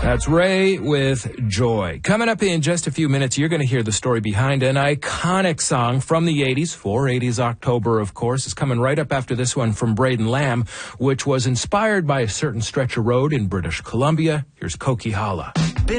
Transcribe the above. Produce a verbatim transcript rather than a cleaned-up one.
That's Ray with Joy. Coming up in just a few minutes, you're going to hear the story behind an iconic song from the eighties, for eighties October, of course. It's coming right up after this one from Braden Lamb, which was inspired by a certain stretch of road in British Columbia. Here's Coquihalla.